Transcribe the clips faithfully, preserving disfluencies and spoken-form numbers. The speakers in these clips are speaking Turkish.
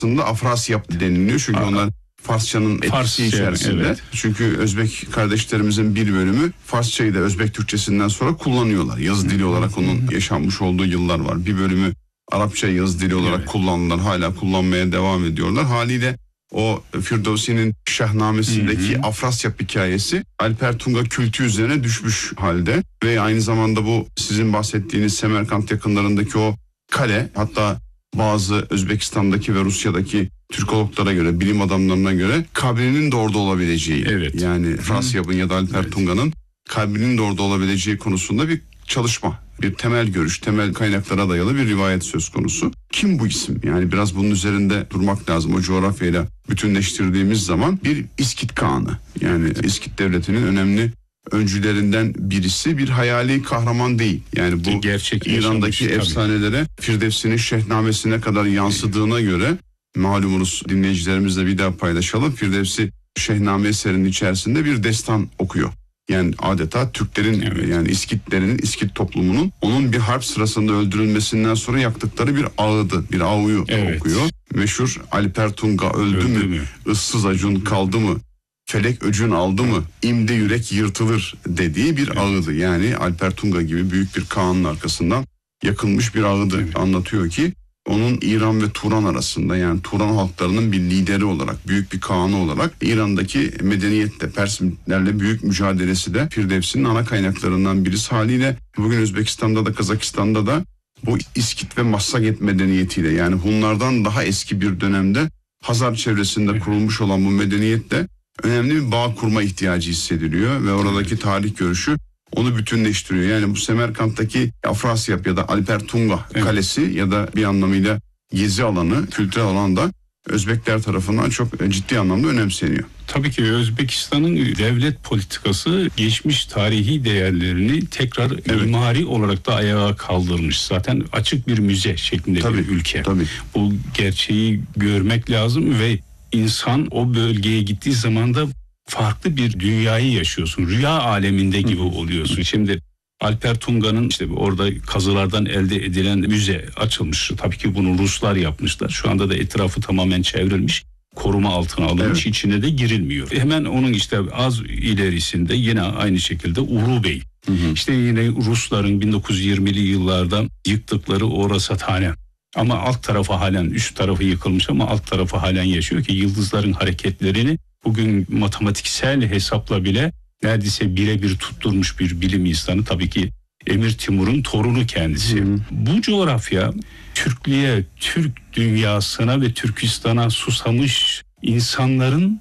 aslında Afrasyap deniliyor. Çünkü Aa. onlar Farsçanın etkisi Farsça, içerisinde. Evet. Çünkü Özbek kardeşlerimizin bir bölümü Farsçayı da Özbek Türkçesinden sonra kullanıyorlar. Yazı dili olarak onun yaşanmış olduğu yıllar var. Bir bölümü Arapça yazı dili olarak evet. kullandılar. Hala kullanmaya devam ediyorlar. Haliyle o Firdevsi'nin Şahnamesi'ndeki hı hı. Afrasyap hikayesi Alper Tunga kültü üzerine düşmüş halde. Ve aynı zamanda bu sizin bahsettiğiniz Semerkant yakınlarındaki o kale, hatta bazı Özbekistan'daki ve Rusya'daki Türkologlara göre, bilim adamlarına göre kabrinin de orada olabileceği, evet. yani Afrasyap'ın ya da Alper evet. Tunga'nın kabrinin de orada olabileceği konusunda bir çalışma, bir temel görüş, temel kaynaklara dayalı bir rivayet söz konusu. Kim bu isim? Yani biraz bunun üzerinde durmak lazım. O coğrafyayla bütünleştirdiğimiz zaman bir İskit Kağanı. Yani İskit Devleti'nin önemli öncülerinden birisi, bir hayali kahraman değil. Yani bu gerçek İran'daki efsanelere, Firdevsi'nin Şehnamesi'ne kadar yansıdığına evet. göre, malumunuz, dinleyicilerimizle bir daha paylaşalım. Firdevsi Şehname eserinin içerisinde bir destan okuyor. Yani adeta Türklerin evet. yani İskitlerin, İskit toplumunun onun bir harp sırasında öldürülmesinden sonra yaktıkları bir ağıdı, bir ağuyu evet. okuyor. Meşhur Alper Tunga öldü, öldü mü? mü? Issız acun kaldı mı? Felek öcün aldı mı? İmde yürek yırtılır dediği bir evet. ağıdı. Yani Alper Tunga gibi büyük bir kağanın arkasından yakılmış bir ağıdı evet. anlatıyor ki onun İran ve Turan arasında, yani Turan halklarının bir lideri olarak, büyük bir kağanı olarak İran'daki medeniyetle, Perslerle büyük mücadelesi de Firdevsi'nin ana kaynaklarından birisi. Haliyle bugün Özbekistan'da da Kazakistan'da da bu İskit ve Massaget medeniyetiyle, yani Hunlardan daha eski bir dönemde Hazar çevresinde kurulmuş olan bu medeniyetle önemli bir bağ kurma ihtiyacı hissediliyor ve oradaki tarih görüşü onu bütünleştiriyor. Yani bu Semerkant'taki Afrasyap ya da Alper Tunga evet. kalesi ya da bir anlamıyla gezi alanı, kültürel alanda Özbekler tarafından çok ciddi anlamda önemseniyor. Tabii ki Özbekistan'ın devlet politikası geçmiş tarihi değerlerini tekrar evet. mimari olarak da ayağa kaldırmış. Zaten açık bir müze şeklinde tabii, bir ülke. Tabii. Bu gerçeği görmek lazım ve insan o bölgeye gittiği zaman da farklı bir dünyayı yaşıyorsun. Rüya aleminde gibi oluyorsun. Şimdi Alper Tunga'nın işte orada kazılardan elde edilen müze açılmış. Tabii ki bunu Ruslar yapmışlar. Şu anda da etrafı tamamen çevrilmiş. Koruma altına alınmış. Evet. İçine de girilmiyor. Hemen onun işte az ilerisinde yine aynı şekilde Urubey. Hı hı. İşte yine Rusların bin dokuz yüz yirmili yıllarda yıktıkları o rasathane. Ama alt tarafı halen, üst tarafı yıkılmış ama alt tarafı halen yaşıyor ki yıldızların hareketlerini bugün matematiksel hesapla bile neredeyse birebir tutturmuş bir bilim insanı. Tabii ki Emir Timur'un torunu kendisi. Hı hı. Bu coğrafya Türklüğe, Türk dünyasına ve Türkistan'a susamış insanların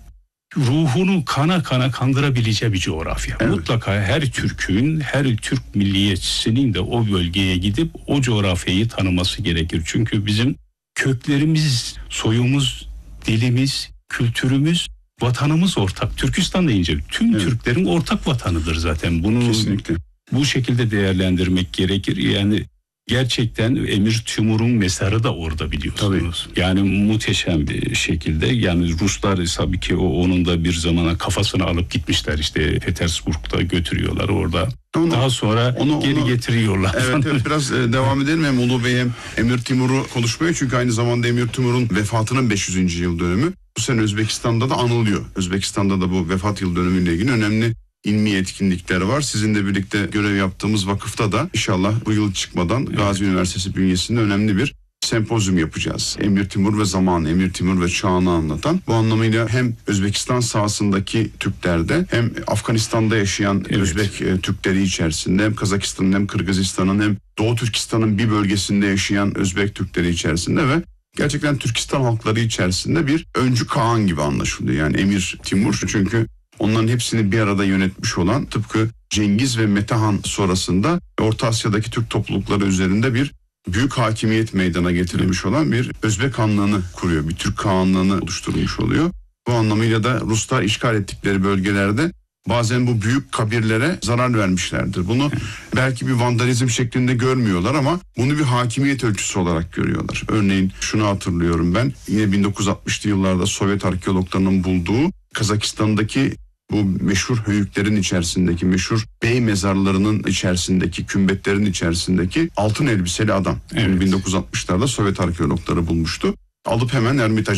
ruhunu kana kana kandırabileceği bir coğrafya. Evet. Mutlaka her Türk'ün, her Türk milliyetçisinin de o bölgeye gidip o coğrafyayı tanıması gerekir. Çünkü bizim köklerimiz, soyumuz, dilimiz, kültürümüz, vatanımız ortak. Türkistan deyince tüm evet. Türklerin ortak vatanıdır zaten. Bunu kesinlikle bu şekilde değerlendirmek gerekir. Yani gerçekten Emir Timur'un mezarı da orada biliyorsunuz. Tabii. Yani muhteşem bir şekilde. Yani Ruslar tabii ki o onun da bir zamana kafasını alıp gitmişler, işte Petersburg'da götürüyorlar orada. Onu, Daha sonra onu, geri onu, getiriyorlar. Evet, evet biraz e, devam edelim. Hem Ulu Bey hem Emir Timur'u konuşmaya. Çünkü aynı zamanda Emir Timur'un vefatının beş yüzüncü yıl dönümü. Bu sene Özbekistan'da da anılıyor. Özbekistan'da da bu vefat yıl dönümüyle ilgili önemli ilmi etkinlikleri var. Sizinle birlikte görev yaptığımız vakıfta da inşallah bu yıl çıkmadan evet. Gazi Üniversitesi bünyesinde önemli bir sempozyum yapacağız. Emir Timur ve zamanı, Emir Timur ve çağını anlatan. Bu anlamıyla hem Özbekistan sahasındaki Türklerde hem Afganistan'da yaşayan evet. Özbek e, Türkleri içerisinde hem Kazakistan'ın hem Kırgızistan'ın hem Doğu Türkistan'ın bir bölgesinde yaşayan Özbek Türkleri içerisinde ve gerçekten Türkistan halkları içerisinde bir öncü kağan gibi anlaşılıyor. Yani Emir Timur, çünkü onların hepsini bir arada yönetmiş olan, tıpkı Cengiz ve Metehan sonrasında Orta Asya'daki Türk toplulukları üzerinde bir büyük hakimiyet meydana getirilmiş olan bir Özbek Hanlığını kuruyor. Bir Türk Kağanlığını oluşturmuş oluyor. Bu anlamıyla da Ruslar işgal ettikleri bölgelerde bazen bu büyük kabirlere zarar vermişlerdir. Bunu belki bir vandalizm şeklinde görmüyorlar ama bunu bir hakimiyet ölçüsü olarak görüyorlar. Örneğin şunu hatırlıyorum ben, yine bin dokuz yüz altmışlı yıllarda Sovyet arkeologlarının bulduğu Kazakistan'daki bu meşhur höyüklerin içerisindeki, meşhur bey mezarlarının içerisindeki, kümbetlerin içerisindeki altın elbiseli adam. Evet. bin dokuz yüz altmışlarda Sovyet arkeologları bulmuştu. Alıp hemen Ermitaj